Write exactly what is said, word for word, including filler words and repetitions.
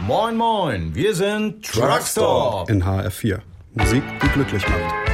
Moin moin, wir sind Truckstop in H F vier. Musik, die glücklich macht.